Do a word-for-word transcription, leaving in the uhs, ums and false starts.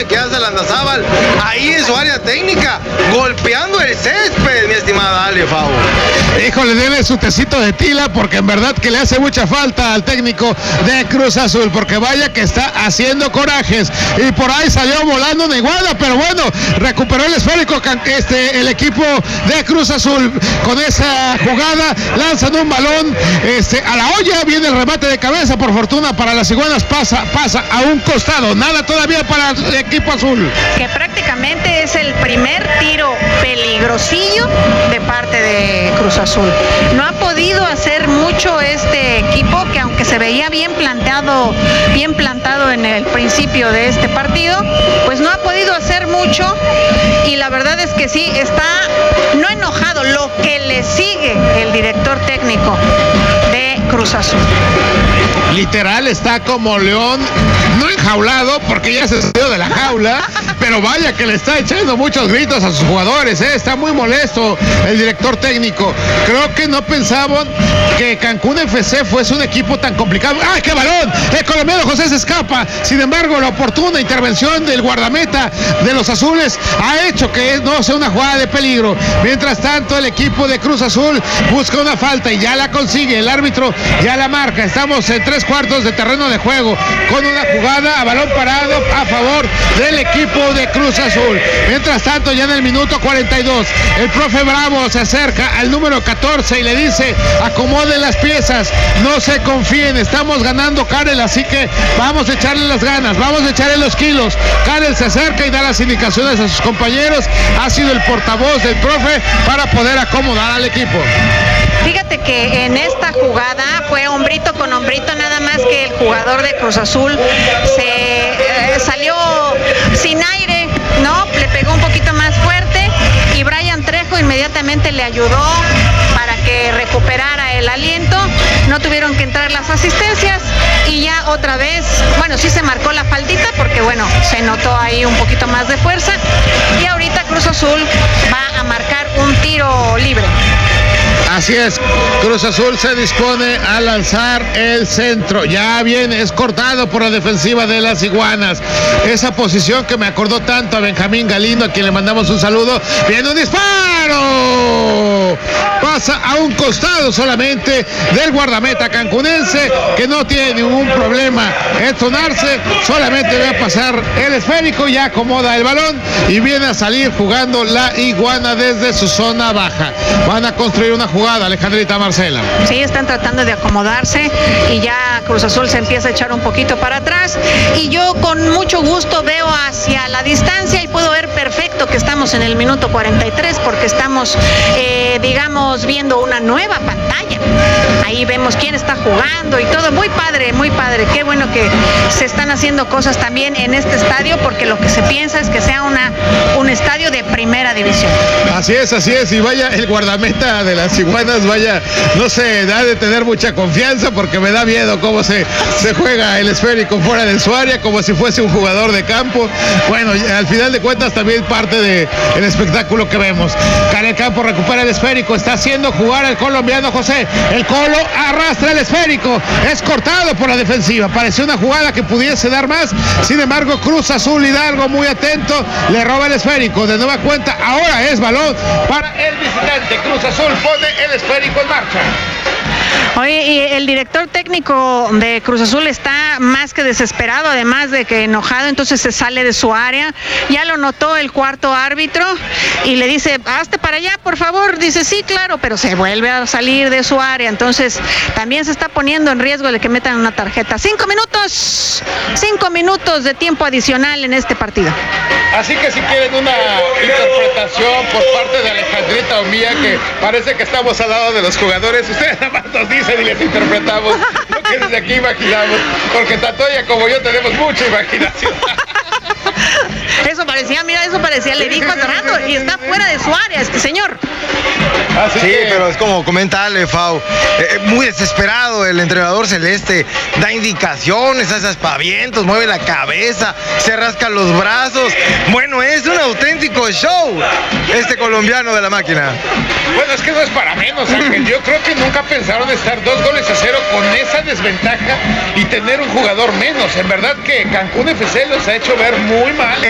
Ezequiel Landazábal, ahí en su área técnica, golpeando el césped, mi estimada Ale, Fau. Híjole, denle su tecito de tila, porque en verdad que le hace mucha falta al técnico de Cruz Azul, porque vaya que está haciendo corajes, y por ahí salió volando una iguana, pero bueno, recuperó el esférico este, el equipo de Cruz Azul con esa jugada, lanzan un balón este, a la olla, viene el remate de cabeza, por fortuna para las iguanas, pasa, pasa a un costado, nada todavía para el equipo azul. Que prácticamente es el primer tiro peligrosillo de parte de Cruz Azul. No ha podido hacer mucho este equipo, que aunque se veía bien planteado, bien plantado en el principio de este partido, pues no ha podido hacer mucho, y la verdad es que sí, está no enojado, lo que le sigue el director técnico de Cruz Azul. Literal está como león, no enjaulado porque ya se salió de la jaula, pero vaya que le está echando muchos gritos a sus jugadores, ¿eh? Está muy molesto el director técnico. Creo que no pensaban que Cancún F C fuese un equipo tan complicado. ¡Ay, qué balón! El colombiano José se escapa. Sin embargo, la oportuna intervención del guardameta de los azules ha hecho que no sea una jugada de peligro. Mientras tanto, el equipo de Cruz Azul busca una falta y ya la consigue. El árbitro ya la marca. Estamos en tres cuartos de terreno de juego con una jugada a balón parado a favor del equipo de Cruz Azul. Mientras tanto, ya en el minuto cuarenta y dos, el profe Bravo se acerca al número catorce y le dice: acomoden las piezas, no se confíen, estamos ganando, Karel, así que vamos a echarle las ganas, vamos a echarle los kilos. Karel se acerca y da las indicaciones a sus compañeros, ha sido el portavoz del profe para poder acomodar al equipo. Fíjate que en esta jugada fue hombrito con hombrito, nada más que el jugador de Cruz Azul se eh, salió sin aire, ¿no? Le pegó un poquito más fuerte y Brian Trejo inmediatamente le ayudó para que recuperara el aliento. No tuvieron que entrar las asistencias y ya otra vez, bueno, sí se marcó la faldita porque, bueno, se notó ahí un poquito más de fuerza, y ahorita Cruz Azul va a marcar un tiro libre. Así es, Cruz Azul se dispone a lanzar el centro. Ya viene, es cortado por la defensiva de las iguanas. Esa posición que me acordó tanto a Benjamín Galindo, a quien le mandamos un saludo. Viene un disparo. Pasa a un costado solamente del guardameta cancunense, que no tiene ningún problema en sonarse. Solamente va a pasar el esférico y acomoda el balón y viene a salir jugando la iguana desde su zona baja. Van a construir una jugada, Alejandrita Marcela. Sí, están tratando de acomodarse y ya Cruz Azul se empieza a echar un poquito para atrás, y yo con mucho gusto veo hacia la distancia y puedo ver perfecto que estamos en el minuto cuarenta y tres, porque estamos eh, digamos viendo una nueva pantalla. Ahí vemos quién está jugando y todo, muy padre, muy padre. Qué bueno que se están haciendo cosas también en este estadio, porque lo que se piensa es que sea una un estadio de primera división. Así es, así es, y vaya el guardameta de las iguanas, vaya, no sé, da de tener mucha confianza, porque me da miedo cómo se, se juega el esférico fuera de su área, como si fuese un jugador de campo. Bueno, al final de cuentas también parte del espectáculo que vemos. Karel Campos recupera el esférico, está haciendo jugar al colombiano José. El Colo arrastra el esférico, es cortado por la defensiva. Pareció una jugada que pudiese dar más, sin embargo Cruz Azul Hidalgo, muy atento, le roba el esférico. De nueva cuenta, ahora es balón para el visitante. Cruz Azul pone el esférico en marcha. Oye, y el director técnico de Cruz Azul está más que desesperado, además de que enojado, entonces se sale de su área. Ya lo notó el cuarto árbitro y le dice: hazte para allá, por favor. Dice: sí, claro, pero se vuelve a salir de su área. Entonces también se está poniendo en riesgo de que metan una tarjeta. Cinco minutos, cinco minutos de tiempo adicional en este partido. Así que si quieren una interpretación por parte de Alejandrita Omía, que parece que estamos al lado de los jugadores, ustedes nada más nos dicen y les interpretamos lo que desde aquí imaginamos, porque tanto ella como yo tenemos mucha imaginación. Eso parecía, mira, eso parecía, le dijo hace rato, y está fuera de su área, este señor. Así sí, que... pero es como comenta Ale, Fau, eh, muy desesperado el entrenador celeste, da indicaciones, hace aspavientos, mueve la cabeza, se rasca los brazos. Bueno, es un auténtico show este colombiano de la máquina. Bueno, es que no es para menos, Ángel. Yo creo que nunca pensaron estar dos goles a cero con esa desventaja y tener un jugador menos. En verdad que Cancún F C los ha hecho ver muy mal.